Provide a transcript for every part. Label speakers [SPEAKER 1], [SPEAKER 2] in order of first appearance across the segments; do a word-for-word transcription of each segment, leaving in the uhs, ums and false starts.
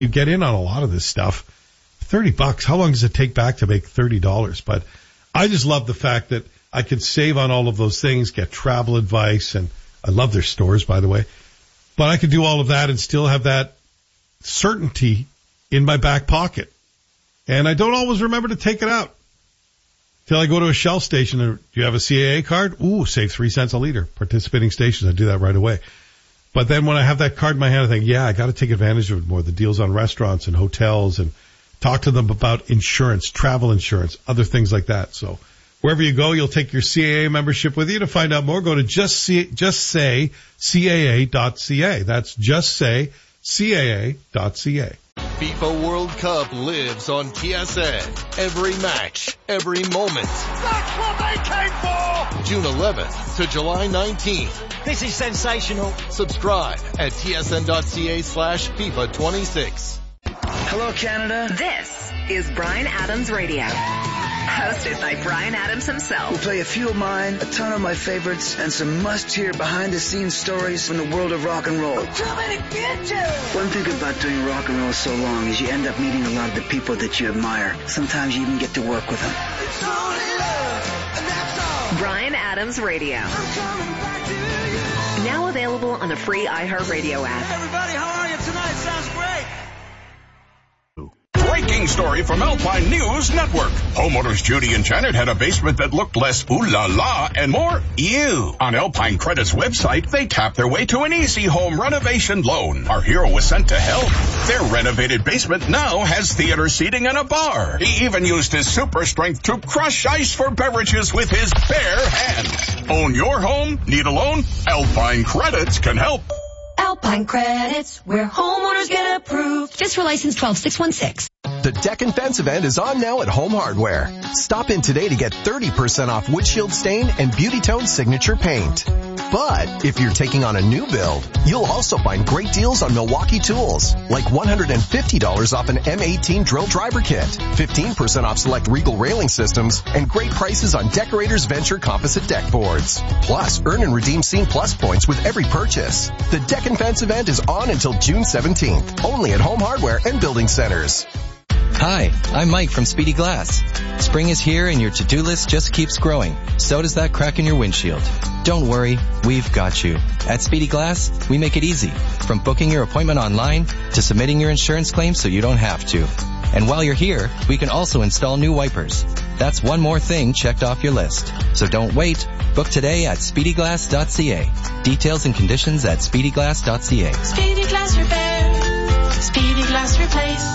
[SPEAKER 1] You get in on a lot of this stuff. thirty bucks. How long does it take back to make thirty dollars? But I just love the fact that I can save on all of those things, get travel advice, and I love their stores, by the way. But I could do all of that and still have that certainty in my back pocket. And I don't always remember to take it out. Till I go to a Shell station. And, do you have a C A A card? Ooh, save three cents a liter. Participating stations, I do that right away. But then when I have that card in my hand, I think, yeah, I got to take advantage of it more. The deals on restaurants and hotels, and talk to them about insurance, travel insurance, other things like that. So wherever you go, you'll take your C A A membership with you. To find out more, go to just, C- just say C A A dot C A. That's just say C A A dot C A.
[SPEAKER 2] FIFA World Cup lives on T S N. Every match, every moment.
[SPEAKER 3] That's what they came for!
[SPEAKER 2] June eleventh to July nineteenth.
[SPEAKER 3] This is sensational.
[SPEAKER 2] Subscribe at tsn.ca slash FIFA 26.
[SPEAKER 4] Hello, Canada.
[SPEAKER 5] This is Bryan Adams Radio. Hosted by Bryan Adams himself.
[SPEAKER 4] We'll play a few of mine, a ton of my favorites, and some must-hear behind-the-scenes stories from the world of rock and roll. One thing about doing rock and roll so long is you end up meeting a lot of the people that you admire. Sometimes you even get to work with them.
[SPEAKER 5] Bryan Adams Radio. Now available on the free iHeartRadio app.
[SPEAKER 3] Everybody, how are you tonight? Sounds great.
[SPEAKER 6] Breaking story from Alpine News Network. Homeowners Judy and Janet had a basement that looked less ooh la la and more ew. On Alpine Credit's website, they tapped their way to an easy home renovation loan. Our hero was sent to help. Their renovated basement now has theater seating and a bar. He even used his super strength to crush ice for beverages with his bare hands. Own your home? Need a loan? Alpine Credits can help.
[SPEAKER 7] Alpine Credits, where homeowners get approved. Just for license twelve six one six.
[SPEAKER 8] The Deck and Fence event is on now at Home Hardware. Stop in today to get thirty percent off windshield stain and Beauty Tone signature paint. But if you're taking on a new build, you'll also find great deals on Milwaukee tools, like one hundred fifty dollars off an M eighteen drill driver kit, fifteen percent off select Regal railing systems, and great prices on Decorators Venture composite deck boards. Plus, earn and redeem Scene Plus points with every purchase. The Deck and Fence event is on until June seventeenth, only at Home Hardware and Building Centers.
[SPEAKER 9] Hi, I'm Mike from Speedy Glass. Spring is here and your to-do list just keeps growing. So does that crack in your windshield. Don't worry, we've got you. At Speedy Glass, we make it easy. From booking your appointment online to submitting your insurance claim so you don't have to. And while you're here, we can also install new wipers. That's one more thing checked off your list. So don't wait. Book today at speedy glass dot c a. Details and conditions at speedy glass dot c a.
[SPEAKER 7] Speedy Glass Repair. Speedy Glass Replace.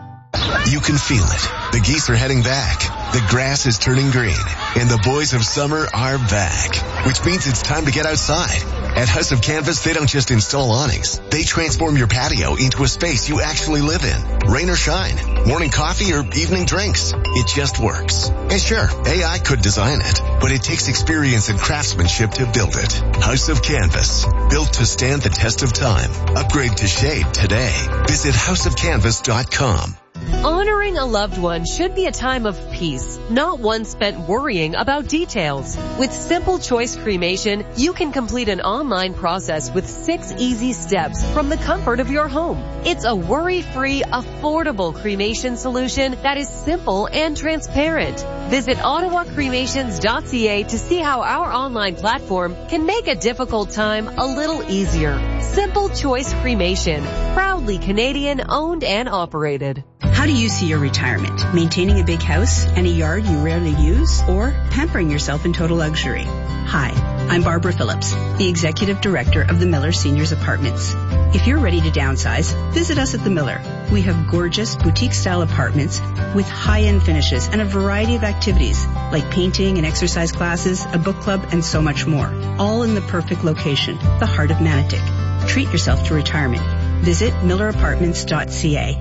[SPEAKER 10] You can feel it. The geese are heading back. The grass is turning green. And the boys of summer are back. Which means it's time to get outside. At House of Canvas, they don't just install awnings. They transform your patio into a space you actually live in. Rain or shine. Morning coffee or evening drinks. It just works. And sure, A I could design it. But it takes experience and craftsmanship to build it. House of Canvas. Built to stand the test of time. Upgrade to shade today. Visit house of canvas dot com.
[SPEAKER 11] Honoring a loved one should be a time of peace, not one spent worrying about details. With Simple Choice Cremation, you can complete an online process with six easy steps from the comfort of your home. It's a worry-free, affordable cremation solution that is simple and transparent. Visit ottawa cremations dot c a to see how our online platform can make a difficult time a little easier. Simple Choice Cremation, proudly Canadian owned and operated.
[SPEAKER 12] How do you see your retirement? Maintaining a big house and a yard you rarely use, or pampering yourself in total luxury? Hi, I'm Barbara Phillips, the Executive Director of the Miller Seniors Apartments. If you're ready to downsize, visit us at the Miller. We have gorgeous boutique-style apartments with high-end finishes and a variety of activities like painting and exercise classes, a book club, and so much more. All in the perfect location, the heart of Manotick. Treat yourself to retirement. Visit miller apartments dot c a.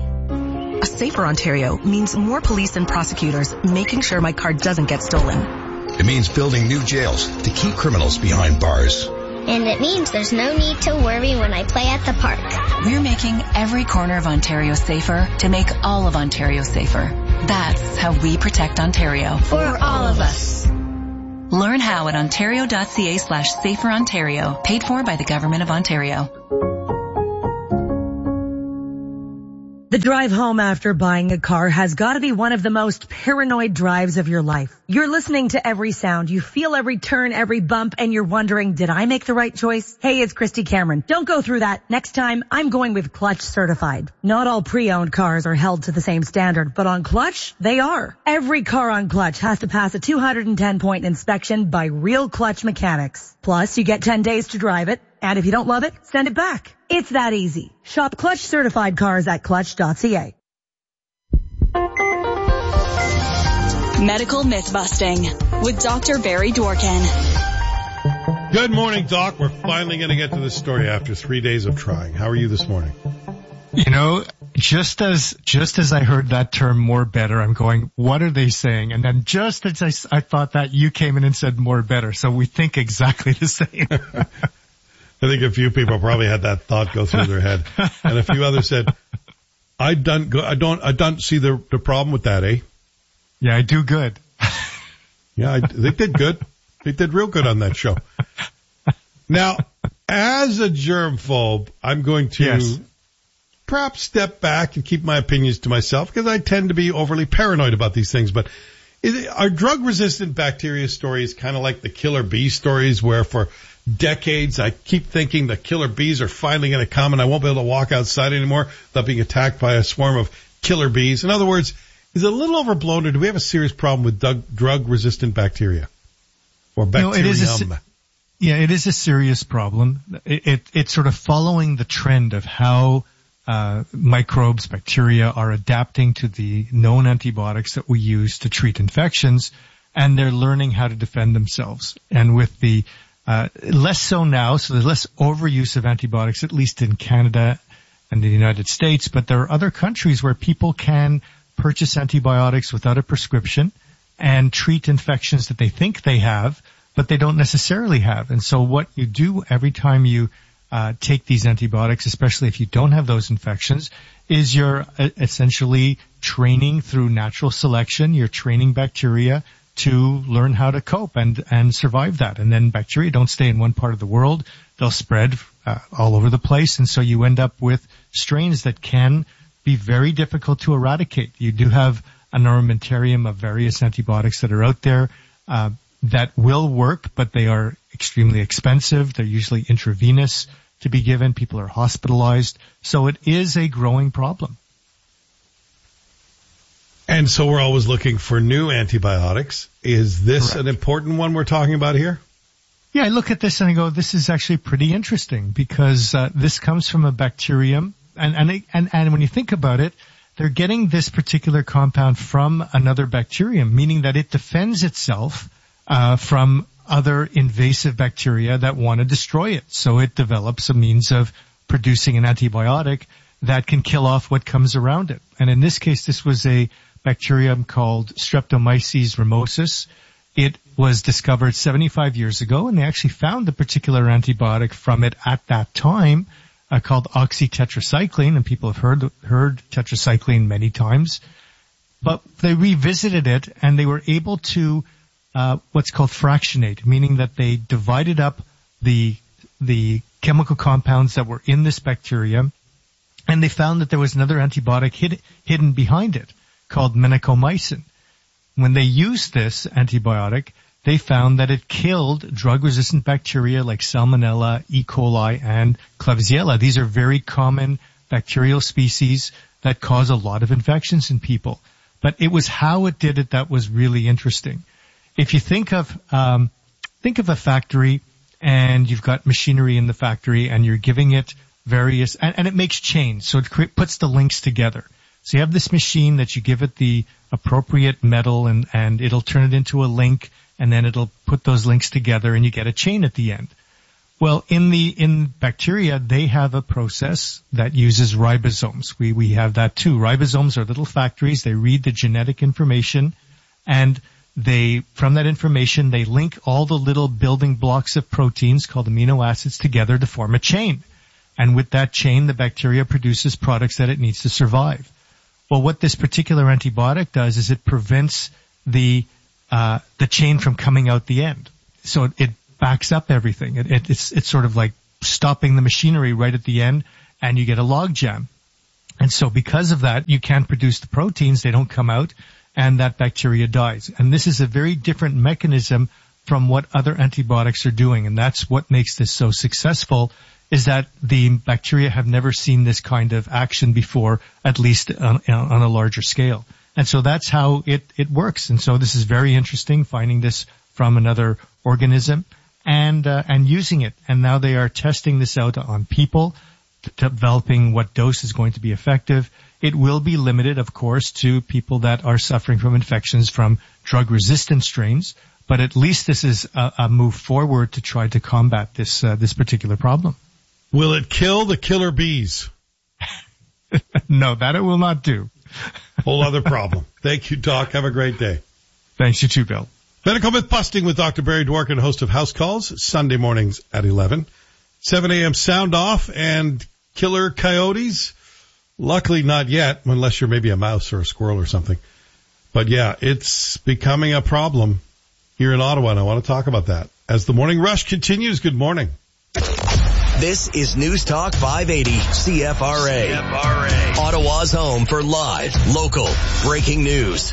[SPEAKER 13] A safer Ontario means more police and prosecutors making sure my car doesn't get stolen.
[SPEAKER 14] It means building new jails to keep criminals behind bars.
[SPEAKER 15] And it means there's no need to worry when I play at the park.
[SPEAKER 13] We're making every corner of Ontario safer to make all of Ontario safer. That's how we protect Ontario.
[SPEAKER 15] For all of us.
[SPEAKER 13] Learn how at ontario dot c a slash safer Ontario. Paid for by the Government of Ontario.
[SPEAKER 16] The drive home after buying a car has got to be one of the most paranoid drives of your life. You're listening to every sound, you feel every turn, every bump, and you're wondering, did I make the right choice? Hey, it's Christy Cameron. Don't go through that. Next time, I'm going with Clutch Certified. Not all pre-owned cars are held to the same standard, but on Clutch, they are. Every car on Clutch has to pass a two hundred ten point inspection by real Clutch mechanics. Plus, you get ten days to drive it. And if you don't love it, send it back. It's that easy. Shop Clutch Certified cars at clutch dot c a.
[SPEAKER 17] Medical Myth-Busting with Doctor Barry Dworkin.
[SPEAKER 1] Good morning, Doc. We're finally going to get to this story after three days of trying. How are you this morning?
[SPEAKER 18] You know, just as just as I heard that term more better, I'm going, what are they saying? And then just as I, I thought that, you came in and said more better. So we think exactly the same.
[SPEAKER 1] I think a few people probably had that thought go through their head. And a few others said, I don't, I don't, I don't see the, the problem with that, eh?
[SPEAKER 18] Yeah, I do good.
[SPEAKER 1] Yeah, I, they did good. They did real good on that show. Now, as a germphobe, I'm going to yes. perhaps step back and keep my opinions to myself because I tend to be overly paranoid about these things. But is it, are drug-resistant bacteria stories kind of like the killer bee stories where for decades I keep thinking the killer bees are finally going to come and I won't be able to walk outside anymore without being attacked by a swarm of killer bees? In other words, is it a little overblown or do we have a serious problem with drug-resistant bacteria? Or bacterium?
[SPEAKER 18] No, it is a, yeah, it is a serious problem. It, it, it's sort of following the trend of how uh microbes, bacteria are adapting to the known antibiotics that we use to treat infections, and they're learning how to defend themselves. And with the uh less so now, so there's less overuse of antibiotics, at least in Canada and the United States, but there are other countries where people can purchase antibiotics without a prescription and treat infections that they think they have, but they don't necessarily have. And so what you do every time you uh take these antibiotics, especially if you don't have those infections, is you're uh, essentially training through natural selection. You're training bacteria to learn how to cope and and survive that. And then bacteria don't stay in one part of the world. They'll spread uh, all over the place. And so you end up with strains that can be very difficult to eradicate. You do have an armamentarium of various antibiotics that are out there uh that will work, but they are extremely expensive. They're usually intravenous to be given. People are hospitalized. So it is a growing problem.
[SPEAKER 1] And so we're always looking for new antibiotics. Is this Correct. An important one we're talking about here?
[SPEAKER 18] Yeah, I look at this and I go, this is actually pretty interesting because uh, this comes from a bacterium. And, and, and, and when you think about it, they're getting this particular compound from another bacterium, meaning that it defends itself uh from other invasive bacteria that want to destroy it. So it develops a means of producing an antibiotic that can kill off what comes around it. And in this case, this was a bacterium called Streptomyces ramosus. It was discovered seventy-five years ago, and they actually found a particular antibiotic from it at that time uh, called oxytetracycline, and people have heard heard tetracycline many times. But they revisited it, and they were able to Uh, what's called fractionate, meaning that they divided up the the chemical compounds that were in this bacterium, and they found that there was another antibiotic hid, hidden behind it called minicomycin. When they used this antibiotic, they found that it killed drug-resistant bacteria like Salmonella, E. coli, and Klebsiella. These are very common bacterial species that cause a lot of infections in people. But it was how it did it that was really interesting. If you think of, um, think of a factory and you've got machinery in the factory and you're giving it various, and, and it makes chains, so it cre- puts the links together. So you have this machine that you give it the appropriate metal and, and it'll turn it into a link and then it'll put those links together and you get a chain at the end. Well, in the, in bacteria, they have a process that uses ribosomes. We, we have that too. Ribosomes are little factories. They read the genetic information and They, from that information, they link all the little building blocks of proteins called amino acids together to form a chain. And with that chain, the bacteria produces products that it needs to survive. Well, what this particular antibiotic does is it prevents the, uh, the chain from coming out the end. So it, it backs up everything. It, it, it's, it's sort of like stopping the machinery right at the end and you get a log jam. And so because of that, you can't produce the proteins, they don't come out, and that bacteria dies. And this is a very different mechanism from what other antibiotics are doing, and that's what makes this so successful, is that the bacteria have never seen this kind of action before, at least on, on a larger scale. And so that's how it, it works. And so this is very interesting, finding this from another organism and uh, and using it. And now they are testing this out on people, developing what dose is going to be effective. It will be limited, of course, to people that are suffering from infections from drug-resistant strains, but at least this is a, a move forward to try to combat this uh, this particular problem.
[SPEAKER 1] Will it kill the killer bees?
[SPEAKER 18] No, that it will not do.
[SPEAKER 1] Whole other problem. Thank you, Doc. Have a great day.
[SPEAKER 18] Thanks, you too, Bill.
[SPEAKER 1] Medical Myth Busting with Doctor Barry Dworkin, host of House Calls, Sunday mornings at eleven. seven a.m. sound off and killer coyotes. Luckily not yet, unless you're maybe a mouse or a squirrel or something. But yeah, it's becoming a problem here in Ottawa, and I want to talk about that. As the morning rush continues, good morning.
[SPEAKER 19] This is News Talk five eighty C F R A. C F R A. Ottawa's home for live, local, breaking news.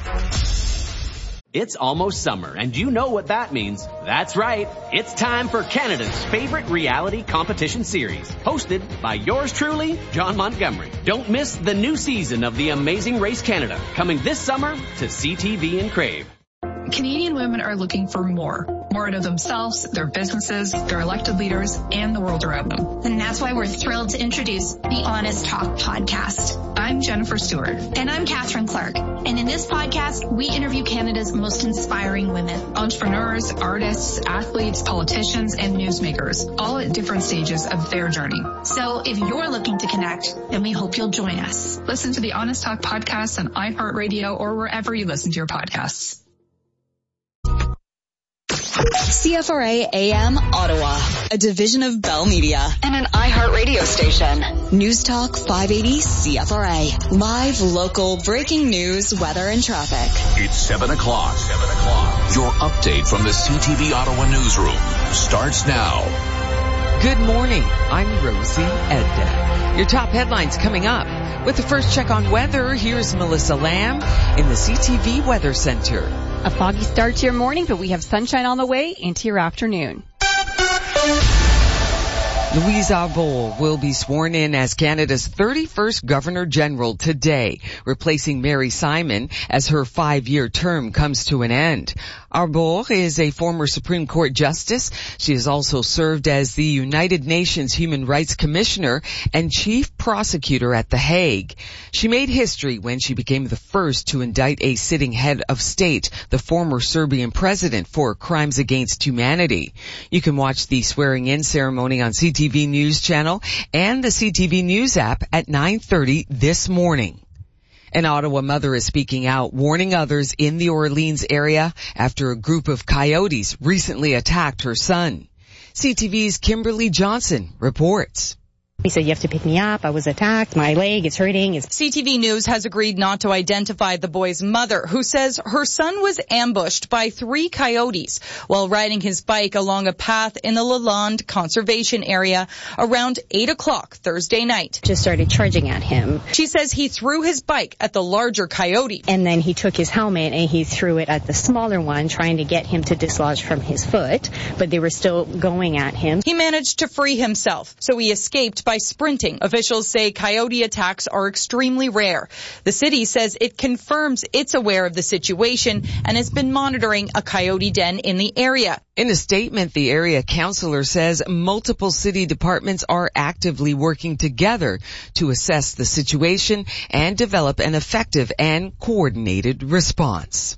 [SPEAKER 20] It's almost summer, and you know what that means. That's right. It's time for Canada's favorite reality competition series, hosted by yours truly, John Montgomery. Don't miss the new season of The Amazing Race Canada, coming this summer to C T V and Crave.
[SPEAKER 21] Canadian women are looking for more. More out of themselves, their businesses, their elected leaders, and the world around them.
[SPEAKER 22] And that's why we're thrilled to introduce the Honest Talk podcast.
[SPEAKER 21] I'm Jennifer Stewart.
[SPEAKER 22] And I'm Catherine Clark. And in this podcast, we interview Canada's most inspiring women.
[SPEAKER 21] Entrepreneurs, artists, athletes, politicians, and newsmakers, all at different stages of their journey.
[SPEAKER 22] So if you're looking to connect, then we hope you'll join us.
[SPEAKER 21] Listen to the Honest Talk podcast on iHeartRadio or wherever you listen to your podcasts.
[SPEAKER 17] C F R A A M Ottawa, a division of Bell Media and an iHeartRadio station. News Talk five eighty C F R A. Live, local, breaking news, weather, and traffic.
[SPEAKER 6] It's seven o'clock. seven o'clock. Your update from the C T V Ottawa newsroom starts now.
[SPEAKER 23] Good morning. I'm Rosie Edda. Your top headlines coming up. With the first check on weather, here's Melissa Lamb in the C T V Weather Center.
[SPEAKER 24] A foggy start to your morning, but we have sunshine on the way into your afternoon.
[SPEAKER 23] Louise Arbour will be sworn in as Canada's thirty-first Governor-General today, replacing Mary Simon as her five-year term comes to an end. Arbour is a former Supreme Court justice. She has also served as the United Nations Human Rights Commissioner and Chief Prosecutor at The Hague. She made history when she became the first to indict a sitting head of state, the former Serbian president, for crimes against humanity. You can watch the swearing-in ceremony on C T V News Channel and the C T V News app at nine thirty this morning. An Ottawa mother is speaking out, warning others in the Orleans area after a group of coyotes recently attacked her son. C T V's Kimberly Johnson reports.
[SPEAKER 25] He said, you have to pick me up. I was attacked. My leg is hurting. It's-
[SPEAKER 26] C T V News has agreed not to identify the boy's mother, who says her son was ambushed by three coyotes while riding his bike along a path in the Lalonde Conservation Area around eight o'clock Thursday night.
[SPEAKER 25] Just started charging at him.
[SPEAKER 26] She says he threw his bike at the larger coyote.
[SPEAKER 25] And then he took his helmet and he threw it at the smaller one, trying to get him to dislodge from his foot. But they were still going at him.
[SPEAKER 26] He managed to free himself, so he escaped by by sprinting. Officials say coyote attacks are extremely rare. The city says it confirms it's aware of the situation and has been monitoring a coyote den in the area.
[SPEAKER 23] In a statement, the area councillor says multiple city departments are actively working together to assess the situation and develop an effective and coordinated response.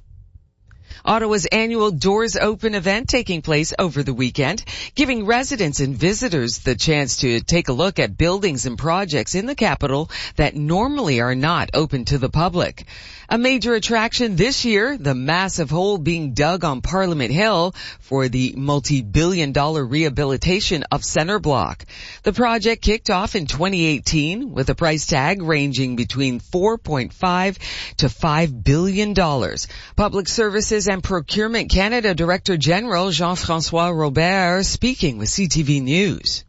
[SPEAKER 23] Ottawa's annual Doors Open event taking place over the weekend, giving residents and visitors the chance to take a look at buildings and projects in the capital that normally are not open to the public. A major attraction this year, the massive hole being dug on Parliament Hill for the multi-billion dollar rehabilitation of Centre Block. The project kicked off in twenty eighteen with a price tag ranging between four point five to five billion dollars. Public Services and Procurement Canada Director General Jean-François Robert speaking with C T V News.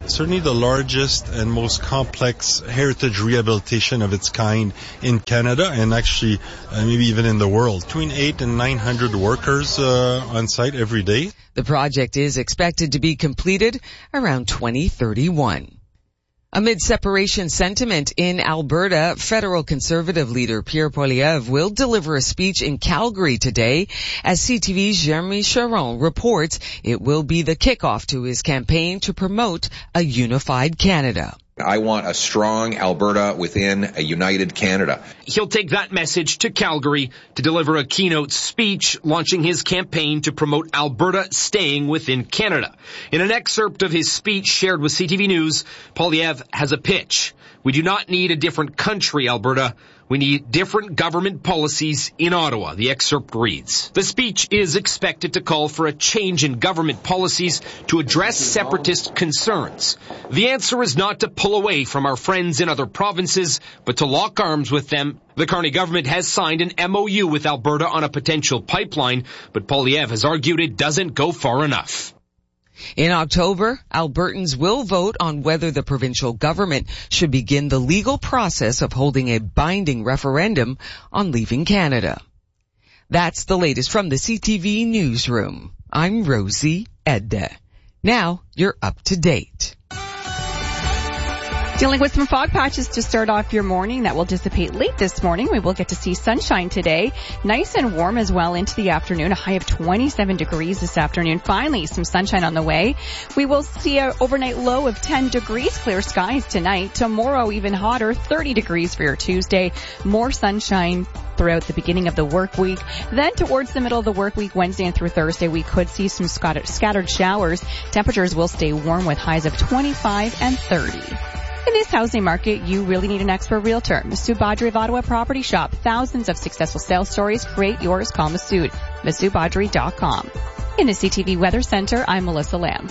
[SPEAKER 2] Certainly the largest and most complex heritage rehabilitation of its kind in Canada, and actually uh, maybe even in the world. Between eight and nine hundred workers uh, on site every day.
[SPEAKER 23] The project is expected to be completed around twenty thirty-one. Amid separation sentiment in Alberta, federal Conservative leader Pierre Poilievre will deliver a speech in Calgary today. As C T V's Jeremy Charon reports, it will be the kickoff to his campaign to promote a unified Canada.
[SPEAKER 3] I want a strong Alberta within a united Canada.
[SPEAKER 4] He'll take that message to Calgary to deliver a keynote speech launching his campaign to promote Alberta staying within Canada. In an excerpt of his speech shared with C T V News, Poilievre has a pitch. We do not need a different country, Alberta. We need different government policies in Ottawa, the excerpt reads. The speech is expected to call for a change in government policies to address separatist concerns. The answer is not to pull away from our friends in other provinces, but to lock arms with them. The Carney government has signed an M O U with Alberta on a potential pipeline, but Poilievre has argued it doesn't go far enough.
[SPEAKER 23] In October, Albertans will vote on whether the provincial government should begin the legal process of holding a binding referendum on leaving Canada. That's the latest from the C T V newsroom. I'm Rosie Edda. Now you're up to date.
[SPEAKER 24] Dealing with some fog patches to start off your morning that will dissipate late this morning. We will get to see sunshine today. Nice and warm as well into the afternoon. A high of twenty-seven degrees this afternoon. Finally, some sunshine on the way. We will see an overnight low of ten degrees. Clear skies tonight. Tomorrow, even hotter, thirty degrees for your Tuesday. More sunshine throughout the beginning of the work week. Then towards the middle of the work week, Wednesday and through Thursday, we could see some scattered showers. Temperatures will stay warm with highs of twenty-five and thirty. In this housing market, you really need an expert realtor. Masood Badri of Ottawa Property Shop. Thousands of successful sales stories. Create yours. Call Masood. Masood Badri dot com. In the C T V Weather Center, I'm Melissa Lamb.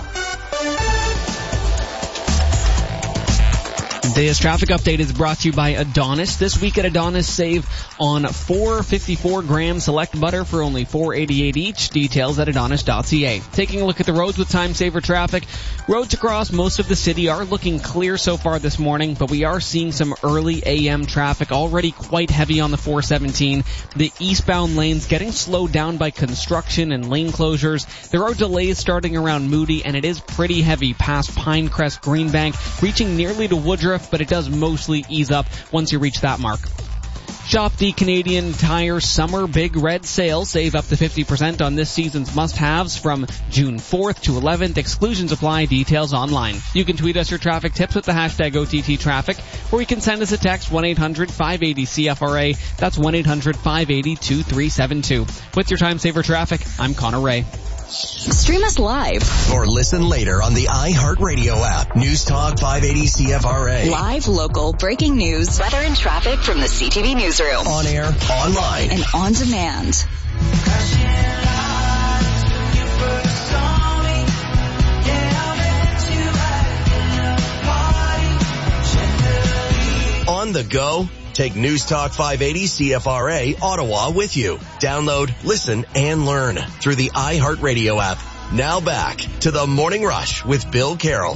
[SPEAKER 5] Today's traffic update is brought to you by Adonis. This week at Adonis, save on four fifty-four gram select butter for only four eighty-eight each. Details at adonis dot c a. Taking a look at the roads with time saver traffic. Roads across most of the city are looking clear so far this morning, but we are seeing some early A M traffic already quite heavy on the four seventeen. The eastbound lanes getting slowed down by construction and lane closures. There are delays starting around Moody, and it is pretty heavy past Pinecrest Greenbank, reaching nearly to Woodruff, but it does mostly ease up once you reach that mark. Shop the Canadian Tire Summer Big Red Sale. Save up to fifty percent on this season's must-haves from June fourth to eleventh. Exclusions apply. Details online. You can tweet us your traffic tips with the hashtag O T T traffic, or you can send us a text one eight hundred five eight zero C F R A. That's one eight hundred five eight zero two three seven two. With your time saver traffic, I'm Connor Ray.
[SPEAKER 17] Stream us live
[SPEAKER 19] or listen later on the iHeartRadio app. News Talk five eighty C F R A.
[SPEAKER 17] Live, local, breaking news, weather and traffic from the C T V newsroom.
[SPEAKER 19] On air, online,
[SPEAKER 17] and on demand.
[SPEAKER 19] On the go, take News Talk five eighty C F R A Ottawa with you. Download, listen, and learn through the iHeartRadio app. Now back to the Morning Rush with Bill Carroll.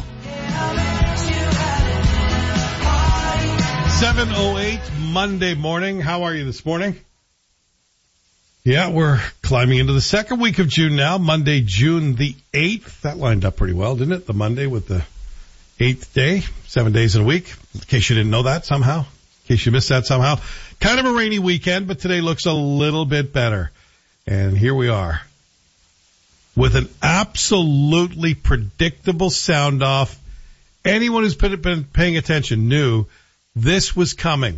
[SPEAKER 1] seven oh eight Monday morning. How are you this morning? Yeah, we're climbing into the second week of June now. Monday, June the eighth. That lined up pretty well, didn't it? The Monday with the eighth day, seven days in a week. In case you didn't know that somehow. In case you missed that somehow. Kind of a rainy weekend, but today looks a little bit better. And here we are with an absolutely predictable sound off. Anyone who's been paying attention knew this was coming.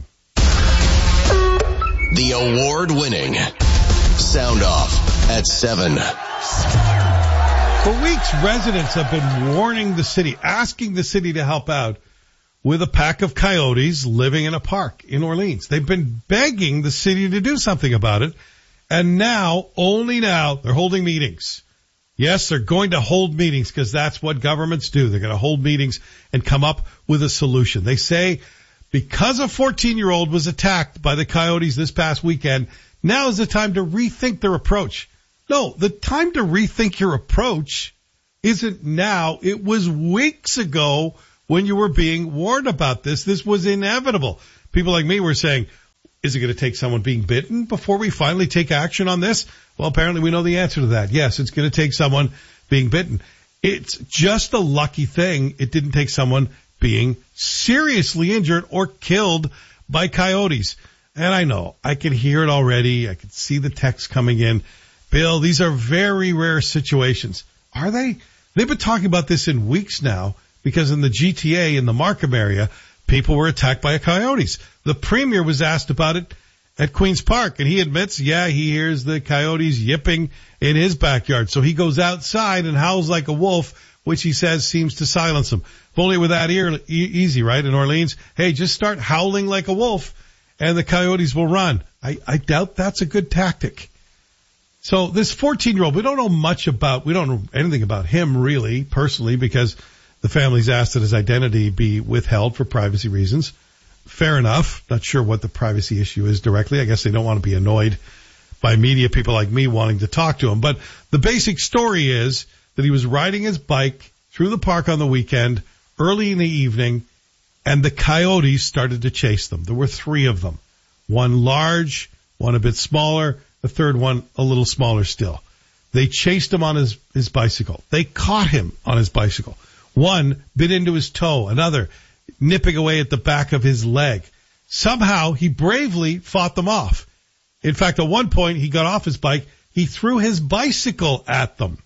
[SPEAKER 19] The award-winning sound off at seven.
[SPEAKER 1] For weeks, residents have been warning the city, asking the city to help out with a pack of coyotes living in a park in Orleans. They've been begging the city to do something about it, and now, only now, they're holding meetings. Yes, they're going to hold meetings because that's what governments do. They're going to hold meetings and come up with a solution. They say because a fourteen-year-old was attacked by the coyotes this past weekend, now is the time to rethink their approach. No, the time to rethink your approach isn't now. It was weeks ago when you were being warned about this. This was inevitable. People like me were saying, is it going to take someone being bitten before we finally take action on this? Well, apparently we know the answer to that. Yes, it's going to take someone being bitten. It's just a lucky thing it didn't take someone being seriously injured or killed by coyotes. And I know, I can hear it already. I can see the text coming in. Bill, these are very rare situations. Are they? They've been talking about this in weeks now because in the G T A, in the Markham area, people were attacked by coyotes. The premier was asked about it at Queen's Park, and he admits, yeah, he hears the coyotes yipping in his backyard. So he goes outside and howls like a wolf, which he says seems to silence him. If only with that ear, e- easy, right? In Orleans, hey, just start howling like a wolf and the coyotes will run. I, I doubt that's a good tactic. So this fourteen-year-old, we don't know much about, we don't know anything about him really, personally, because the family's asked that his identity be withheld for privacy reasons. Fair enough. Not sure what the privacy issue is directly. I guess they don't want to be annoyed by media people like me wanting to talk to him. But the basic story is that he was riding his bike through the park on the weekend, early in the evening, and the coyotes started to chase them. There were three of them. One large, one a bit smaller, the third one a little smaller still. They chased him on his, his bicycle. They caught him on his bicycle. One bit into his toe, another nipping away at the back of his leg. Somehow he bravely fought them off. In fact, at one point he got off his bike, he threw his bicycle at them.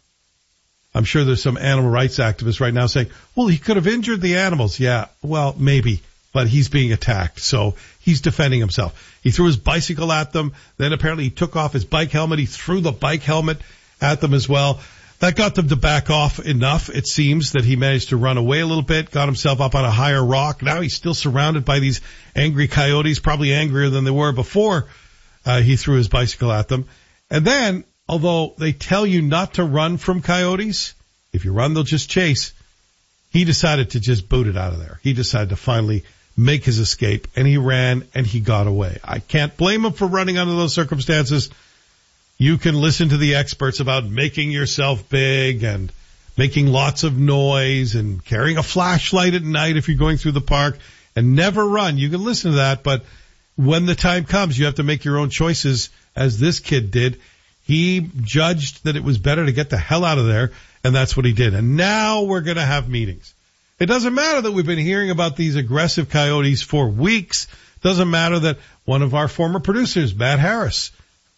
[SPEAKER 1] I'm sure there's some animal rights activists right now saying, well, he could have injured the animals. Yeah, well, maybe, but he's being attacked, so he's defending himself. He threw his bicycle at them, then apparently he took off his bike helmet, he threw the bike helmet at them as well. That got them to back off enough, it seems, that he managed to run away a little bit, got himself up on a higher rock. Now he's still surrounded by these angry coyotes, probably angrier than they were before uh, he threw his bicycle at them. And then, although they tell you not to run from coyotes, if you run, they'll just chase, he decided to just boot it out of there. He decided to finally make his escape, and he ran and he got away. I can't blame him for running under those circumstances. You can listen to the experts about making yourself big and making lots of noise and carrying a flashlight at night if you're going through the park and never run. You can listen to that, but when the time comes, you have to make your own choices, as this kid did. He judged that it was better to get the hell out of there, and that's what he did. And now we're going to have meetings. It doesn't matter that we've been hearing about these aggressive coyotes for weeks. It doesn't matter that one of our former producers, Matt Harris,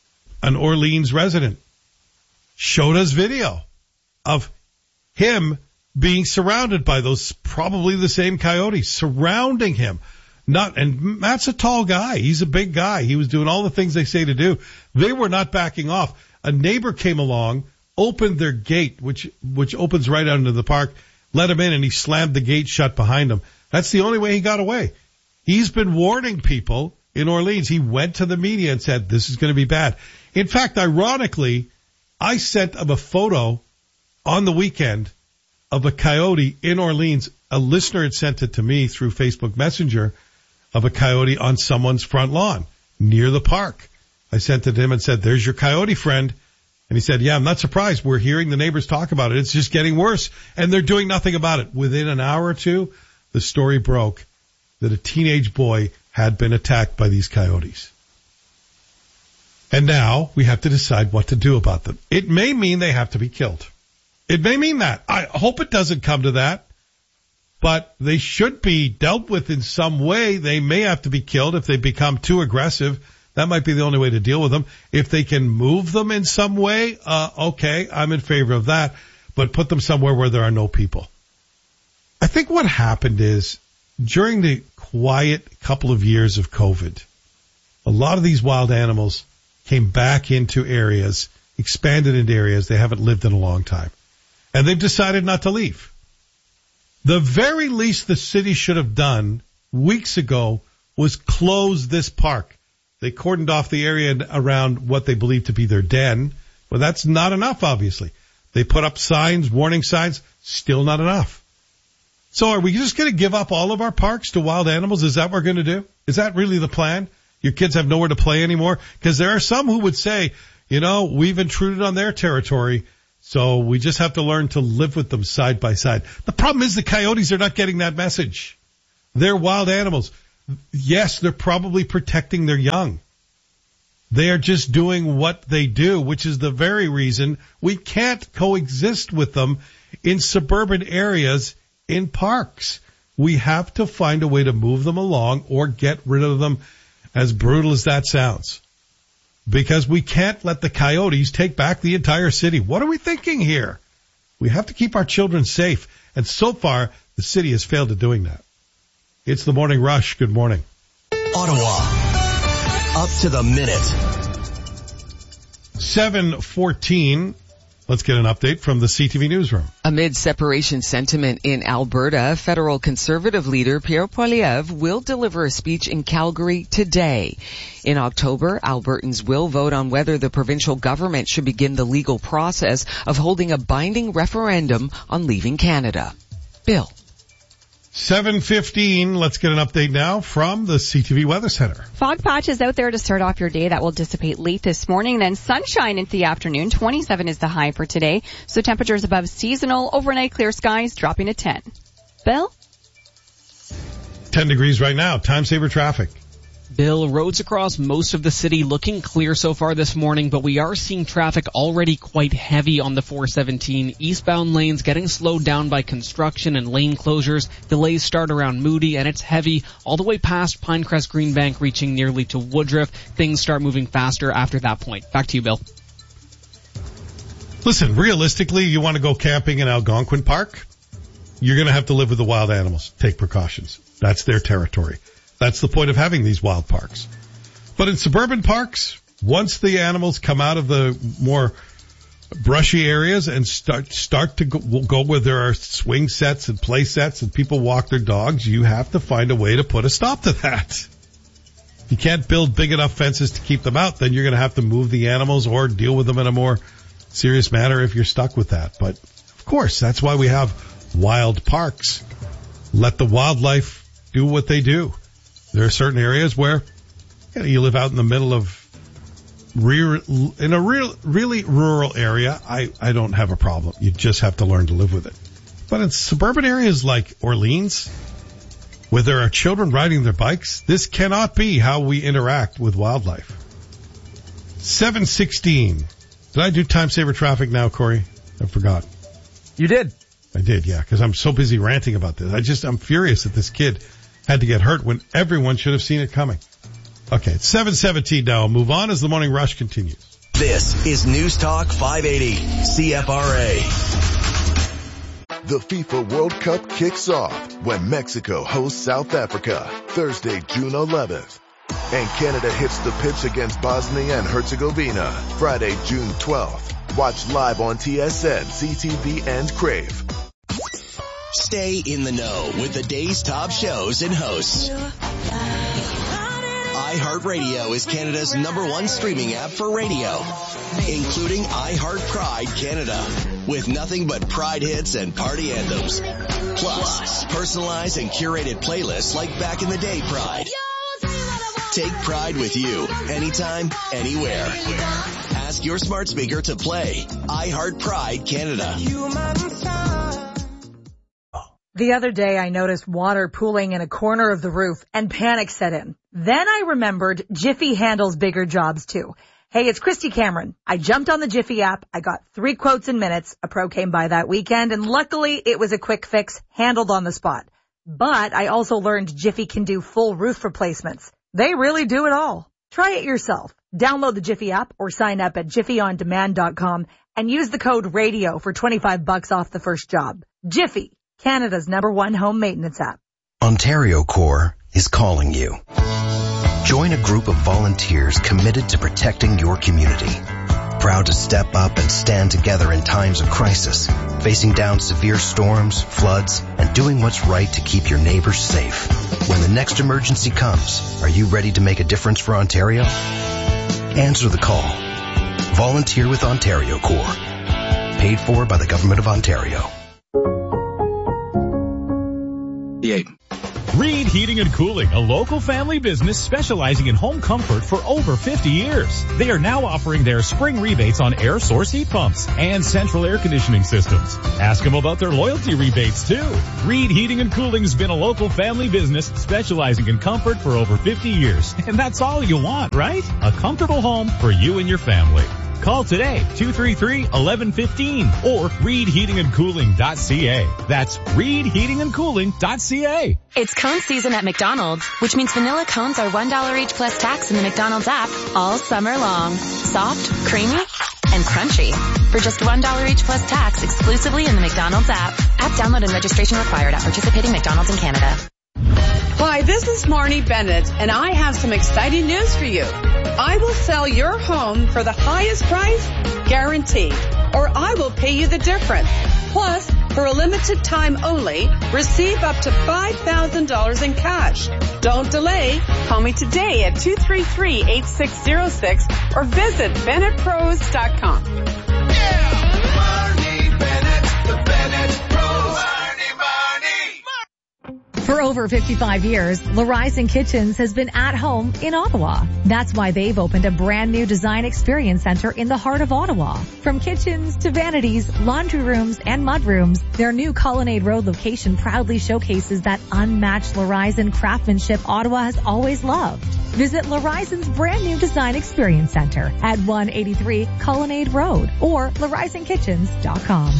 [SPEAKER 1] an Orleans resident, showed us video of him being surrounded by those, probably the same coyotes, surrounding him. Not, and Matt's a tall guy. He's a big guy. He was doing all the things they say to do. They were not backing off. A neighbor came along, opened their gate, which, which opens right out into the park, let him in, and he slammed the gate shut behind him. That's the only way he got away. He's been warning people in Orleans. He went to the media and said, this is going to be bad. In fact, ironically, I sent him a photo on the weekend of a coyote in Orleans. A listener had sent it to me through Facebook Messenger of a coyote on someone's front lawn near the park. I sent it to him and said, there's your coyote friend. And he said, yeah, I'm not surprised. We're hearing the neighbors talk about it. It's just getting worse. And they're doing nothing about it. Within an hour or two, the story broke that a teenage boy had been attacked by these coyotes. And now we have to decide what to do about them. It may mean they have to be killed. It may mean that. I hope it doesn't come to that. But they should be dealt with in some way. They may have to be killed if they become too aggressive. That might be the only way to deal with them. If they can move them in some way, uh, okay, I'm in favor of that. But put them somewhere where there are no people. I think what happened is, during the quiet couple of years of COVID, a lot of these wild animals came back into areas, expanded into areas they haven't lived in a long time. And they've decided not to leave. The very least the city should have done weeks ago was close this park. They cordoned off the area around what they believe to be their den. Well, that's not enough, obviously. They put up signs, warning signs, still not enough. So are we just going to give up all of our parks to wild animals? Is that what we're going to do? Is that really the plan? Your kids have nowhere to play anymore? Because there are some who would say, you know, we've intruded on their territory. So we just have to learn to live with them side by side. The problem is the coyotes are not getting that message. They're wild animals. Yes, they're probably protecting their young. They are just doing what they do, which is the very reason we can't coexist with them in suburban areas in parks. We have to find a way to move them along or get rid of them, as brutal as that sounds. Because we can't let the coyotes take back the entire city. What are we thinking here? We have to keep our children safe. And so far, the city has failed at doing that. It's the Morning Rush. Good morning.
[SPEAKER 19] Ottawa. Up to the minute.
[SPEAKER 1] seven fourteen. Let's get an update from the C T V newsroom.
[SPEAKER 23] Amid separation sentiment in Alberta, federal Conservative leader Pierre Poilievre will deliver a speech in Calgary today. In October, Albertans will vote on whether the provincial government should begin the legal process of holding a binding referendum on leaving Canada. Bill.
[SPEAKER 1] seven fifteen. Let's get an update now from the C T V Weather Center.
[SPEAKER 24] Fog patches out there to start off your day. That will dissipate late this morning. Then sunshine into the afternoon. twenty-seven is the high for today. So temperatures above seasonal. Overnight clear skies dropping to ten. Bill?
[SPEAKER 1] ten degrees right now. Time saver traffic.
[SPEAKER 5] Bill, roads across most of the city looking clear so far this morning, but we are seeing traffic already quite heavy on the four seventeen. Eastbound lanes getting slowed down by construction and lane closures. Delays start around Moody, and it's heavy all the way past Pinecrest Greenbank, reaching nearly to Woodruff. Things start moving faster after that point. Back to you, Bill.
[SPEAKER 1] Listen, realistically, you want to go camping in Algonquin Park? You're going to have to live with the wild animals. Take precautions. That's their territory. That's the point of having these wild parks. But in suburban parks, once the animals come out of the more brushy areas and start start to go, go where there are swing sets and play sets and people walk their dogs, you have to find a way to put a stop to that. If you can't build big enough fences to keep them out, then you're going to have to move the animals or deal with them in a more serious manner if you're stuck with that. But of course, that's why we have wild parks. Let the wildlife do what they do. There are certain areas where you know, you live out in the middle of real, in a real, really rural area. I, I don't have a problem. You just have to learn to live with it. But in suburban areas like Orleans, where there are children riding their bikes, this cannot be how we interact with wildlife. seven sixteen. Did I do time saver traffic now, Corey? I forgot.
[SPEAKER 7] You did.
[SPEAKER 1] I did, yeah, because I'm so busy ranting about this. I just, I'm furious that this kid had to get hurt when everyone should have seen it coming. Okay, it's seven seventeen now. I'll move on as the Morning Rush continues.
[SPEAKER 19] This is News Talk five eighty C F R A.
[SPEAKER 8] The FIFA World Cup kicks off when Mexico hosts South Africa Thursday, June eleventh. And Canada hits the pitch against Bosnia and Herzegovina Friday, June twelfth. Watch live on T S N, C T V, and Crave.
[SPEAKER 19] Stay in the know with the day's top shows and hosts. iHeartRadio is Canada's number one streaming app for radio, including iHeart Pride Canada, with nothing but Pride hits and party anthems. Plus, personalized and curated playlists like Back in the Day Pride. Take Pride with you, anytime, anywhere. Ask your smart speaker to play iHeart Pride Canada.
[SPEAKER 16] The other day I noticed water pooling in a corner of the roof and panic set in. Then I remembered Jiffy handles bigger jobs too. Hey, it's Christy Cameron. I jumped on the Jiffy app. I got three quotes in minutes. A pro came by that weekend and luckily it was a quick fix handled on the spot. But I also learned Jiffy can do full roof replacements. They really do it all. Try it yourself. Download the Jiffy app or sign up at jiffy on demand dot com and use the code RADIO for twenty-five bucks off the first job. Jiffy, Canada's number one home maintenance app.
[SPEAKER 14] Ontario Corps is calling you. Join a group of volunteers committed to protecting your community. Proud to step up and stand together in times of crisis, facing down severe storms, floods, and doing what's right to keep your neighbors safe. When the next emergency comes, are you ready to make a difference for Ontario? Answer the call. Volunteer with Ontario Corps. Paid for by the Government of Ontario.
[SPEAKER 3] Yeah.
[SPEAKER 7] Reed Heating and Cooling, a local family business specializing in home comfort for over fifty years. They are now offering their spring rebates on air source heat pumps and central air conditioning systems. Ask them about their loyalty rebates too. Reed Heating and Cooling's been a local family business specializing in comfort for over fifty years. And that's all you want, right? A comfortable home for you and your family. Call today, two three three, one one one five or reed heating and cooling dot c a. That's reed heating and cooling dot c a.
[SPEAKER 9] It's cone season at McDonald's, which means vanilla cones are one dollar each plus tax in the McDonald's app all summer long. Soft, creamy, and crunchy. For just one dollar each plus tax exclusively in the McDonald's app. App download and registration required at participating McDonald's in Canada.
[SPEAKER 10] Hi, this is Marnie Bennett, and I have some exciting news for you. I will sell your home for the highest price, guaranteed, or I will pay you the difference. Plus, for a limited time only, receive up to five thousand dollars in cash. Don't delay. Call me today at two three three, eight six zero six or visit bennett pros dot com.
[SPEAKER 16] For over fifty-five years, Larizon Kitchens has been at home in Ottawa. That's why they've opened a brand new design experience center in the heart of Ottawa. From kitchens to vanities, laundry rooms, and mudrooms, their new Colonnade Road location proudly showcases that unmatched Larizon craftsmanship Ottawa has always loved. Visit Larizon's brand new design experience center at one eighty-three Colonnade Road or larizon kitchens dot com.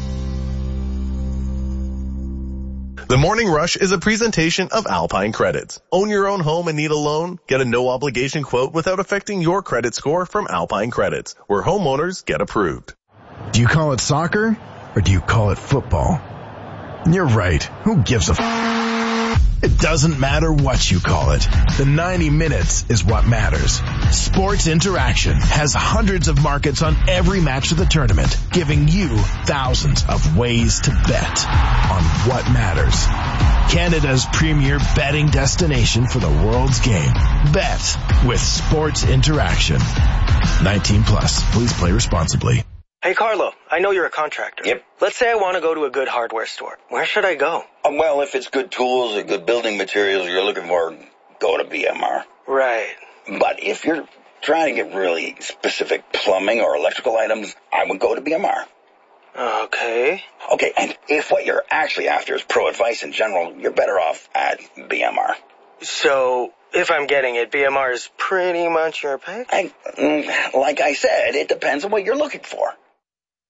[SPEAKER 11] The Morning Rush is a presentation of Alpine Credits. Own your own home and need a loan? Get a no-obligation quote without affecting your credit score from Alpine Credits, where homeowners get approved.
[SPEAKER 12] Do you call it soccer or do you call it football? You're right. Who gives a f***? It doesn't matter what you call it. The ninety minutes is what matters. Sports Interaction has hundreds of markets on every match of the tournament, giving you thousands of ways to bet on what matters. Canada's premier betting destination for the world's game. Bet with Sports Interaction. nineteen plus. Please play responsibly.
[SPEAKER 15] Hey, Carlo, I know you're a contractor.
[SPEAKER 27] Yep.
[SPEAKER 15] Let's say I want to go to a good hardware store. Where should I go?
[SPEAKER 27] Um, well, if it's good tools or good building materials you're looking for, go to B M R.
[SPEAKER 15] Right.
[SPEAKER 27] But if you're trying to get really specific plumbing or electrical items, I would go to B M R.
[SPEAKER 15] Okay.
[SPEAKER 27] Okay, and if what you're actually after is pro advice in general, you're better off at B M R.
[SPEAKER 15] So, if I'm getting it, B M R is pretty much your pick?
[SPEAKER 27] I, like I said, it depends on what you're looking for.